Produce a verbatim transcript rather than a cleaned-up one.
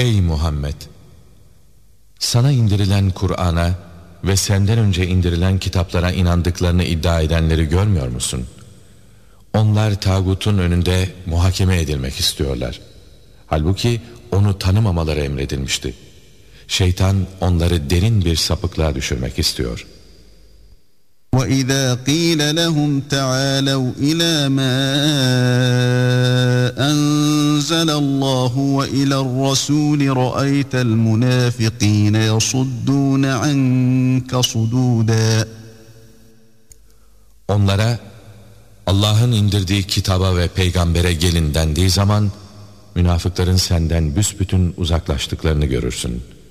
Ey Muhammed! Sana indirilen Kur'an'a ve senden önce indirilen kitaplara inandıklarını iddia edenleri görmüyor musun? Onlar tağutun önünde muhakeme edilmek istiyorlar. Halbuki onu tanımamaları emredilmişti. Şeytan onları derin bir sapıklığa düşürmek istiyor. وَإِذَا قِيلَ لَهُمْ تَعَالَوْا إِلَى مَا أَنزَلَ اللّٰهُ وَإِلَى الرَّسُولِ رَأَيْتَ الْمُنَافِقِينَ يَصُدُّونَ عَنْكَ صُدُودًا. Onlara Allah'ın indirdiği kitaba ve peygambere gelin dendiği zaman münafıkların senden büsbütün uzaklaştıklarını görürsün.